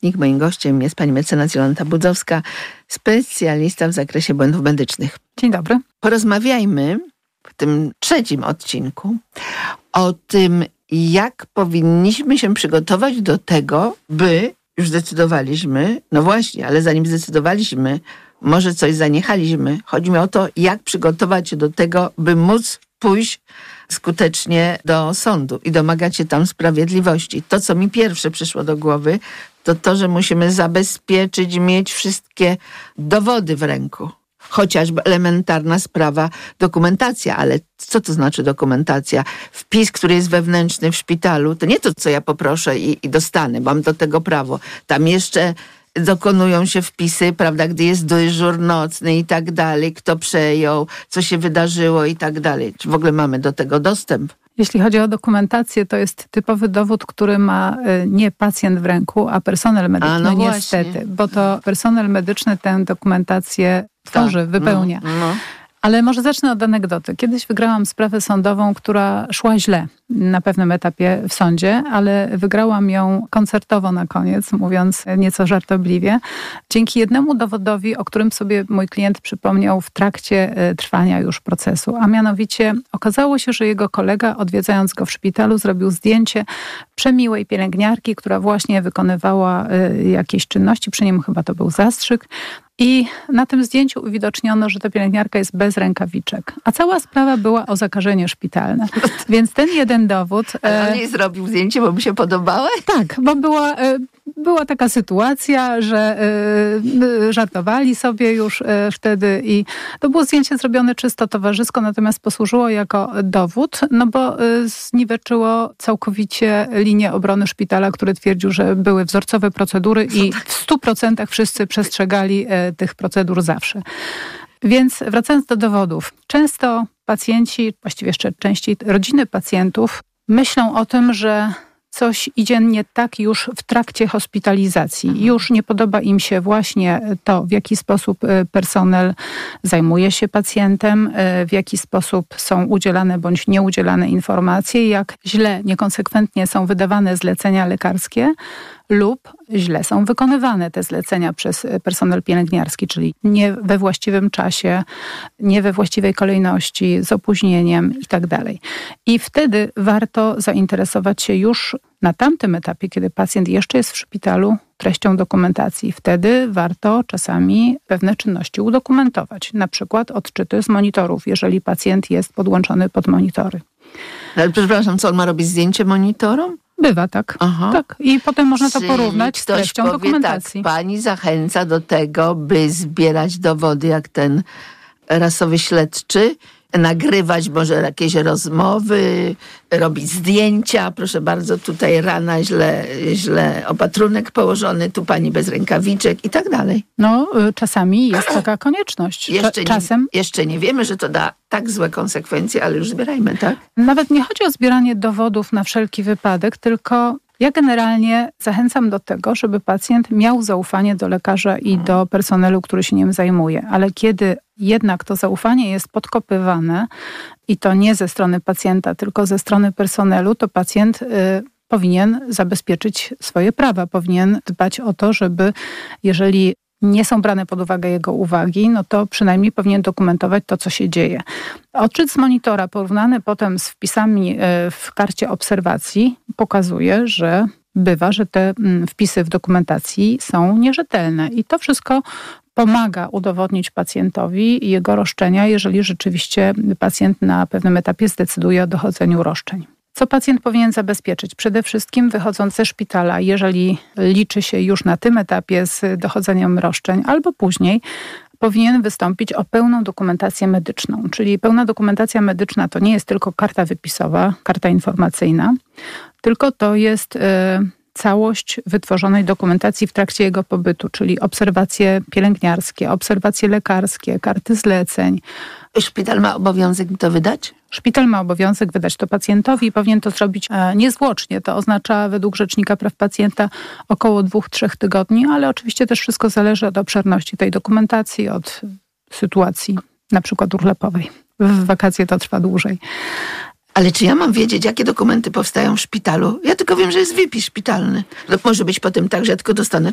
Bortnik. Moim gościem jest pani mecenas Jolanta Budzowska, specjalista w zakresie błędów medycznych. Dzień dobry. Porozmawiajmy w tym trzecim odcinku o tym, jak powinniśmy się przygotować do tego, by już zdecydowaliśmy, no właśnie, ale zanim zdecydowaliśmy, może coś zaniechaliśmy. Chodzi mi o to, jak przygotować się do tego, by móc pójść skutecznie do sądu i domagać się tam sprawiedliwości. To, co mi pierwsze przyszło do głowy, to, że musimy zabezpieczyć, mieć wszystkie dowody w ręku. Chociażby elementarna sprawa, dokumentacja, ale co to znaczy dokumentacja? Wpis, który jest wewnętrzny w szpitalu, to nie to, co ja poproszę i dostanę, mam do tego prawo. Tam jeszcze dokonują się wpisy, prawda, gdy jest dyżur nocny i tak dalej, kto przejął, co się wydarzyło i tak dalej. Czy w ogóle mamy do tego dostęp? Jeśli chodzi o dokumentację, to jest typowy dowód, który ma nie pacjent w ręku, a personel medyczny, no niestety. właśnie. Bo to personel medyczny tę dokumentację tworzy, wypełnia. No. Ale może zacznę od anegdoty. Kiedyś wygrałam sprawę sądową, która szła źle na pewnym etapie w sądzie, ale wygrałam ją koncertowo na koniec, mówiąc nieco żartobliwie. Dzięki jednemu dowodowi, o którym sobie mój klient przypomniał w trakcie trwania już procesu. A mianowicie okazało się, że jego kolega, odwiedzając go w szpitalu, zrobił zdjęcie przemiłej pielęgniarki, która właśnie wykonywała jakieś czynności. Przy nim chyba to był zastrzyk. I na tym zdjęciu uwidoczniono, że ta pielęgniarka jest bez rękawiczek. A cała sprawa była o zakażenie szpitalne. Więc ten jeden dowód... Ale on jej zrobił zdjęcie, bo mu się podobało? Tak, bo była taka sytuacja, że żartowali sobie już wtedy i to było zdjęcie zrobione czysto towarzysko, natomiast posłużyło jako dowód, no bo zniweczyło całkowicie linię obrony szpitala, który twierdził, że były wzorcowe procedury i w 100% wszyscy przestrzegali tych procedur zawsze. Więc wracając do dowodów, często pacjenci, właściwie jeszcze częściej rodziny pacjentów myślą o tym, że coś idzie nie tak już w trakcie hospitalizacji. Już nie podoba im się właśnie to, w jaki sposób personel zajmuje się pacjentem, w jaki sposób są udzielane bądź nieudzielane informacje, jak źle, niekonsekwentnie są wydawane zlecenia lekarskie lub źle są wykonywane te zlecenia przez personel pielęgniarski, czyli nie we właściwym czasie, nie we właściwej kolejności, z opóźnieniem i tak dalej. I wtedy warto zainteresować się już na tamtym etapie, kiedy pacjent jeszcze jest w szpitalu, treścią dokumentacji. Wtedy warto czasami pewne czynności udokumentować, na przykład odczyty z monitorów, jeżeli pacjent jest podłączony pod monitory. Ale przepraszam, co on ma robić, zdjęcie monitorom? Bywa tak. Aha. Tak. I potem można to porównać z ktoś treścią powie, dokumentacji. Tak, pani zachęca do tego, by zbierać dowody, jak ten rasowy śledczy, nagrywać może jakieś rozmowy, robić zdjęcia. Proszę bardzo, tutaj rana, źle opatrunek położony, tu pani bez rękawiczek i tak dalej. No, czasami jest taka konieczność. Jeszcze nie wiemy, że to da tak złe konsekwencje, ale już zbierajmy, tak? Nawet nie chodzi o zbieranie dowodów na wszelki wypadek, tylko ja generalnie zachęcam do tego, żeby pacjent miał zaufanie do lekarza i do personelu, który się nim zajmuje. Ale kiedy jednak to zaufanie jest podkopywane i to nie ze strony pacjenta, tylko ze strony personelu, to pacjent powinien zabezpieczyć swoje prawa. Powinien dbać o to, żeby jeżeli nie są brane pod uwagę jego uwagi, no to przynajmniej powinien dokumentować to, co się dzieje. Odczyt z monitora porównany potem z wpisami w karcie obserwacji pokazuje, że bywa, że te wpisy w dokumentacji są nierzetelne i to wszystko pomaga udowodnić pacjentowi jego roszczenia, jeżeli rzeczywiście pacjent na pewnym etapie zdecyduje o dochodzeniu roszczeń. Co pacjent powinien zabezpieczyć? Przede wszystkim wychodząc ze szpitala, jeżeli liczy się już na tym etapie z dochodzeniem roszczeń albo później, powinien wystąpić o pełną dokumentację medyczną. Czyli pełna dokumentacja medyczna to nie jest tylko karta wypisowa, karta informacyjna, tylko to jest całość wytworzonej dokumentacji w trakcie jego pobytu, czyli obserwacje pielęgniarskie, obserwacje lekarskie, karty zleceń. Szpital ma obowiązek to wydać? Szpital ma obowiązek wydać to pacjentowi i powinien to zrobić niezwłocznie. To oznacza według Rzecznika Praw Pacjenta około 2-3 tygodni, ale oczywiście też wszystko zależy od obszerności tej dokumentacji, od sytuacji na przykład urlopowej. W wakacje to trwa dłużej. Ale czy ja mam wiedzieć, jakie dokumenty powstają w szpitalu? Ja tylko wiem, że jest wypis szpitalny. To może być potem tak, że ja tylko dostanę